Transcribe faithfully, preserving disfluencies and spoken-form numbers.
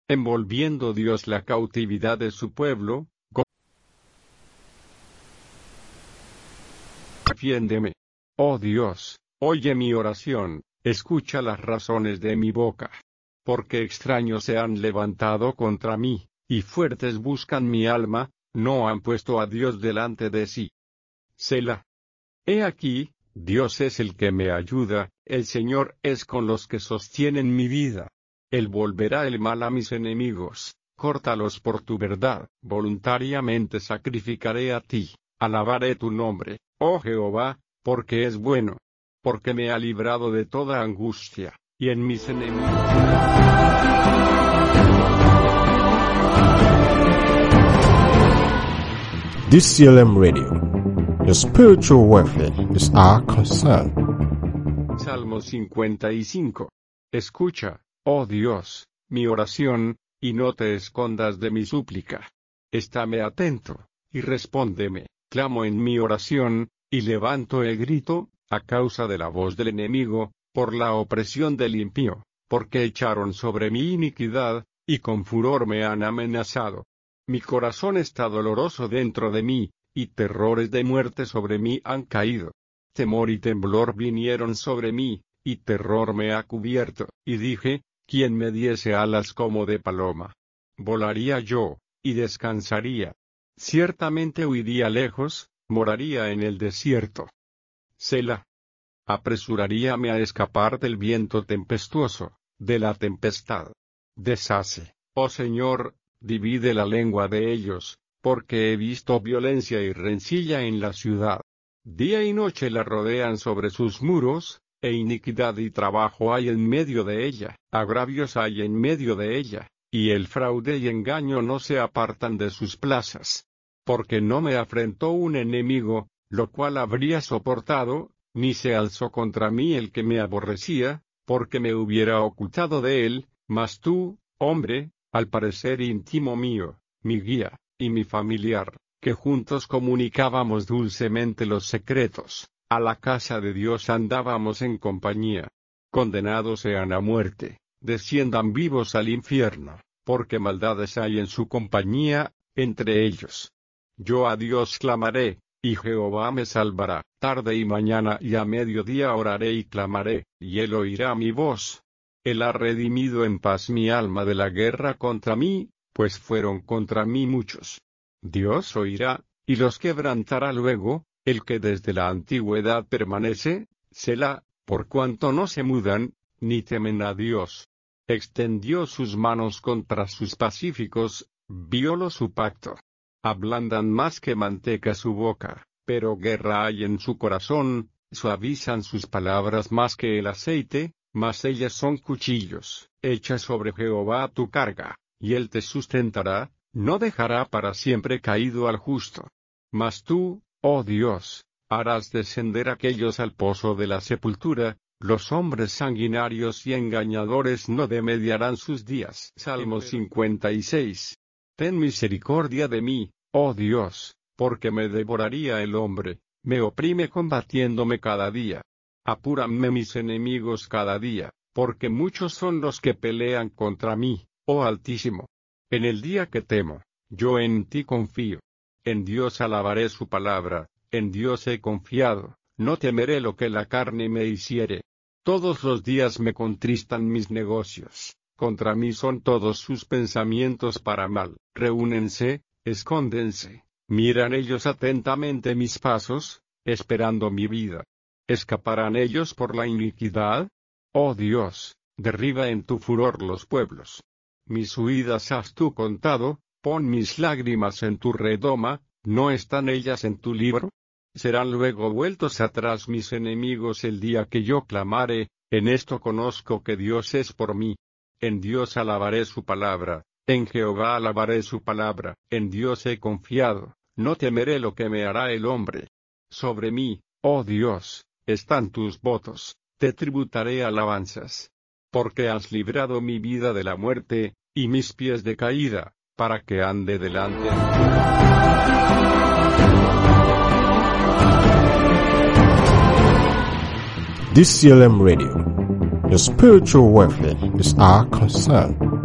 envolviendo Dios la cautividad de su pueblo. Defiéndeme. Oh Dios, oye mi oración, escucha las razones de mi boca. Porque extraños se han levantado contra mí, y fuertes buscan mi alma, no han puesto a Dios delante de sí. Selah. He aquí, Dios es el que me ayuda, el Señor es con los que sostienen mi vida. Él volverá el mal a mis enemigos, córtalos por tu verdad, voluntariamente sacrificaré a ti, alabaré tu nombre, oh Jehová, porque es bueno. Porque me ha librado de toda angustia, y en mis enemigos. D C L M Radio. Your spiritual welfare is our concern. Salmo cincuenta y cinco. Escucha, oh Dios, mi oración, y no te escondas de mi súplica. Estáme atento, y respóndeme, clamo en mi oración, y levanto el grito, a causa de la voz del enemigo, por la opresión del impío, porque echaron sobre mí iniquidad, y con furor me han amenazado. Mi corazón está doloroso dentro de mí, y terrores de muerte sobre mí han caído. Temor y temblor vinieron sobre mí, y terror me ha cubierto, y dije, ¿quién me diese alas como de paloma? Volaría yo, y descansaría. Ciertamente huiría lejos, moraría en el desierto. Selah. Apresuraríame a escapar del viento tempestuoso, de la tempestad. Deshace, oh Señor, divide la lengua de ellos, porque he visto violencia y rencilla en la ciudad. Día y noche la rodean sobre sus muros, e iniquidad y trabajo hay en medio de ella, agravios hay en medio de ella, y el fraude y engaño no se apartan de sus plazas. Porque no me afrentó un enemigo, lo cual habría soportado, ni se alzó contra mí el que me aborrecía, porque me hubiera ocultado de él, mas tú, hombre, al parecer íntimo mío, mi guía, y mi familiar, que juntos comunicábamos dulcemente los secretos, a la casa de Dios andábamos en compañía. Condenados sean a muerte, desciendan vivos al infierno, porque maldades hay en su compañía, entre ellos. Yo a Dios clamaré, y Jehová me salvará, tarde y mañana y a mediodía oraré y clamaré, y él oirá mi voz. Él ha redimido en paz mi alma de la guerra contra mí, pues fueron contra mí muchos. Dios oirá, y los quebrantará luego, el que desde la antigüedad permanece, Selah, por cuanto no se mudan, ni temen a Dios. Extendió sus manos contra sus pacíficos, violó su pacto. Ablandan más que manteca su boca, pero guerra hay en su corazón, suavizan sus palabras más que el aceite, mas ellas son cuchillos. Echa sobre Jehová tu carga, y él te sustentará, no dejará para siempre caído al justo. Mas tú, oh Dios, harás descender aquellos al pozo de la sepultura, los hombres sanguinarios y engañadores no demediarán sus días. Salmo cincuenta y seis. Ten misericordia de mí, oh Dios, porque me devoraría el hombre, me oprime combatiéndome cada día. Apúranme mis enemigos cada día, porque muchos son los que pelean contra mí, oh Altísimo. En el día que temo, yo en ti confío. En Dios alabaré su palabra, en Dios he confiado, no temeré lo que la carne me hiciere. Todos los días me contristan mis negocios. Contra mí son todos sus pensamientos para mal. Reúnense, escóndense, miran ellos atentamente mis pasos, esperando mi vida. ¿Escaparán ellos por la iniquidad? Oh Dios, derriba en tu furor los pueblos. Mis huidas has tú contado, pon mis lágrimas en tu redoma, ¿no están ellas en tu libro? Serán luego vueltos atrás mis enemigos el día que yo clamare, en esto conozco que Dios es por mí. En Dios alabaré su palabra, en Jehová alabaré su palabra, en Dios he confiado, no temeré lo que me hará el hombre. Sobre mí, oh Dios, están tus votos, te tributaré alabanzas. Porque has librado mi vida de la muerte, y mis pies de caída, para que ande delante. D C L M Radio. Your spiritual welfare is our concern.